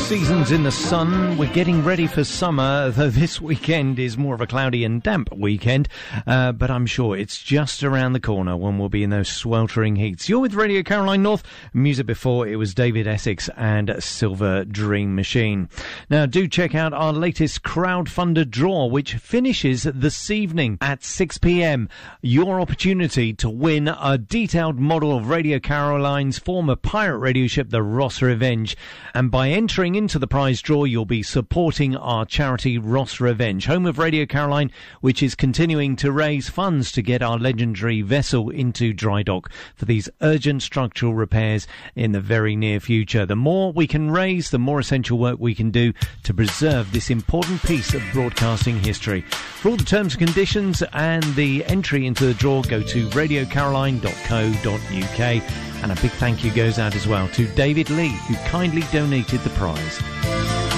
seasons in the sun. We're getting ready for summer, though this weekend is more of a cloudy and damp weekend. But I'm sure it's just around the corner when we'll be in those sweltering heats. You're with Radio Caroline North. Music before, it was David Essex and Silver Dream Machine. Now, do check out our latest crowdfunder draw, which finishes this evening at 6 p.m. Your opportunity to win a detailed model of Radio Caroline's former pirate radio ship, the Ross Revenge. And by entering into the prize draw, you'll be supporting our charity Ross Revenge, home of Radio Caroline, which is continuing to raise funds to get our legendary vessel into dry dock for these urgent structural repairs in the very near future. The more we can raise, the more essential work we can do to preserve this important piece of broadcasting history. For all the terms and conditions and the entry into the draw, go to radiocaroline.co.uk. And a big thank you goes out as well to David Lee, who kindly donated the prize.